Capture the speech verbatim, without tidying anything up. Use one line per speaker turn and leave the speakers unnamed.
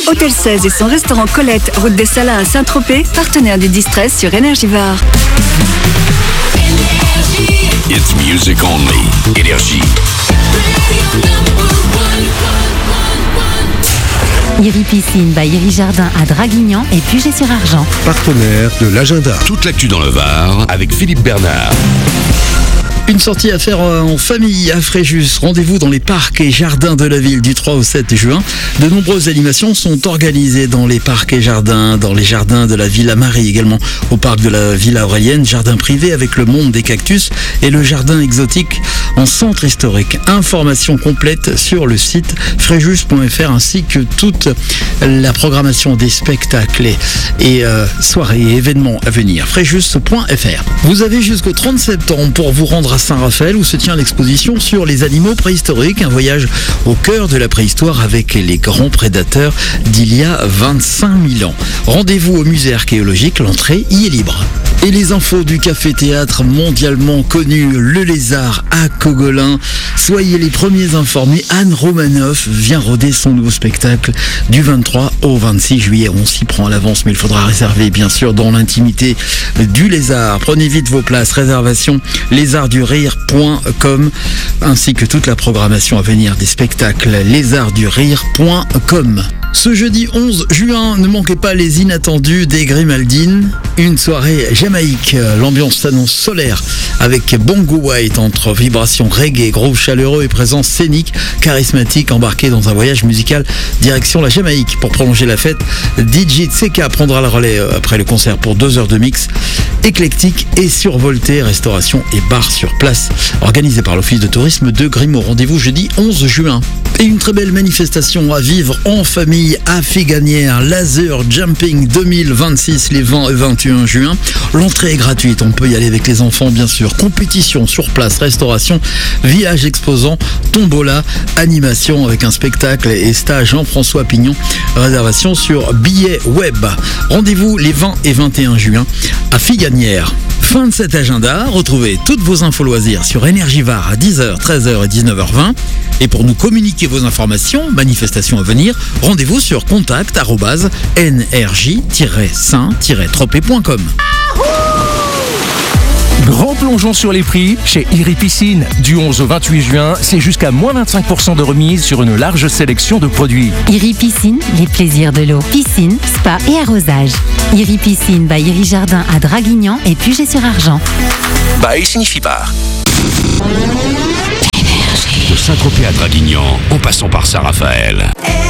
Hôtel seize et son restaurant Colette, route des Salins à Saint-Tropez, partenaire du Distress sur Énergivore.
It's music only. Énergie.
Iri Piscine by Iri Jardin à Draguignan et Puget-sur-Argent.
Partenaire de l'agenda.
Toute l'actu dans le Var avec Philippe Bernard.
Une sortie à faire en famille à Fréjus. Rendez-vous dans les parcs et jardins de la ville du trois au sept juin. De nombreuses animations sont organisées dans les parcs et jardins, dans les jardins de la Villa Marie également, au parc de la Villa Aurelienne, jardin privé avec le monde des cactus et le jardin exotique en centre historique. Information complète sur le site fréjus point f r ainsi que toute la programmation des spectacles et, et euh, soirées et événements à venir. fréjus point f r. Vous avez jusqu'au trente septembre pour vous rendre à Saint-Raphaël où se tient l'exposition sur les animaux préhistoriques, un voyage au cœur de la préhistoire avec les grands prédateurs d'il y a vingt-cinq mille ans. Rendez-vous au musée archéologique, l'entrée y est libre. Et les infos du café-théâtre mondialement connu, Le Lézard à Cogolin. Soyez les premiers informés, Anne Romanoff vient roder son nouveau spectacle du vingt-trois au vingt-six juillet. On s'y prend à l'avance, mais il faudra réserver bien sûr dans l'intimité du Lézard. Prenez vite vos places, réservation lézard du rire point com ainsi que toute la programmation à venir des spectacles lézard du rire point com. Ce jeudi onze juin, ne manquez pas les inattendus des Grimaldines. Une soirée jamaïque, l'ambiance s'annonce solaire avec Bongo White entre vibrations reggae, groove chaleureux et présence scénique, charismatique, embarqué dans un voyage musical direction la Jamaïque. Pour prolonger la fête, D J Tseka prendra le relais après le concert pour deux heures de mix éclectique et survolté, restauration et bar sur place, organisé par l'Office de tourisme de Grimaud. Rendez-vous jeudi onze juin. Et une très belle manifestation à vivre en famille à Figanières, Laser Jumping deux mille vingt-six, les vingt et vingt et un juin. L'entrée est gratuite, on peut y aller avec les enfants bien sûr. Compétition sur place, restauration, village exposant, tombola, animation avec un spectacle et stage Jean-François Pignon. Réservation sur billets web. Rendez-vous les vingt et vingt et un juin à Figanières. Fin de cet agenda, retrouvez toutes vos infos loisirs sur Énergivore à dix heures, treize heures et dix-neuf heures vingt. Et pour nous communiquer vos informations, manifestations à venir, rendez-vous sur contact arobase n r j tiret saint tiret tropez point com.
Grand plongeon sur les prix chez Iri Piscine. Du onze au vingt-huit juin, c'est jusqu'à moins vingt-cinq pour cent de remise sur une large sélection de produits.
Iri Piscine, les plaisirs de l'eau. Piscine, spa et arrosage. Iri Piscine by Iri Jardin à Draguignan et Puget-sur-Argent.
Bah, il signifie par. De Saint-Tropez à Draguignan, en passant par Saint-Raphaël.